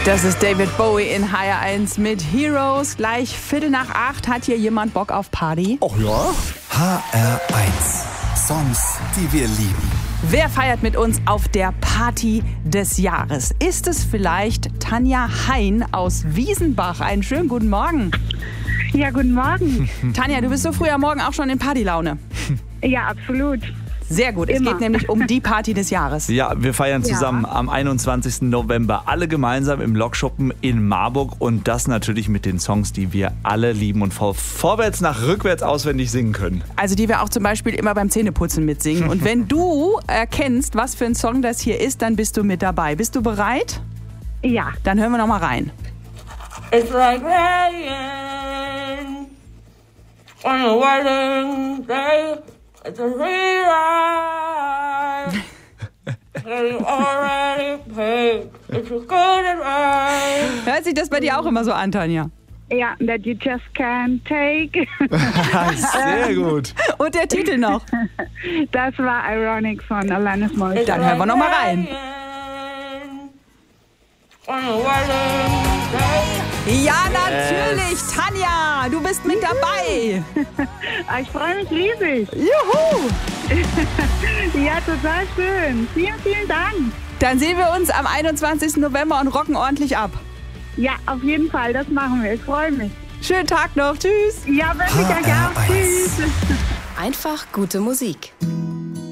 Das ist David Bowie in HR1 mit Heroes. Gleich 7:45. Hat hier jemand Bock auf Party? Ach ja? HR1. Songs, die wir lieben. Wer feiert mit uns auf der Party des Jahres? Ist es vielleicht Tanja Hein aus Wiesenbach? Einen schönen guten Morgen. Ja, guten Morgen. Tanja, du bist so früh am Morgen auch schon in Partylaune. Ja, absolut. Sehr gut. Es Immer. geht nämlich um die Party des Jahres. Ja, wir feiern zusammen am 21. November alle gemeinsam im Lokschuppen in Marburg und das natürlich mit den Songs, die wir alle lieben und vorwärts nach rückwärts auswendig singen können. Also die wir auch zum Beispiel immer beim Zähneputzen mitsingen. Und wenn du erkennst, was für ein Song das hier ist, dann bist du mit dabei. Bist du bereit? Ja. Dann hören wir noch mal rein. It's like rain on a wedding day. It's a real life. You already paid. It's a good advice. Hört sich das bei dir auch immer so an, Tanja? Ja, that you just can't take. Sehr gut. Und der Titel noch? Das war Ironic von Alanis Morissette. Dann hören wir noch mal rein. On a wedding day. Ja, natürlich, Tanja, du bist mit dabei. Ich freue mich riesig. Juhu! Ja, total schön. Vielen, vielen Dank. Dann sehen wir uns am 21. November und rocken ordentlich ab. Ja, auf jeden Fall, das machen wir. Ich freue mich. Schönen Tag noch, tschüss. Ja, wenn ich euch auch. HR1. Tschüss. Einfach gute Musik.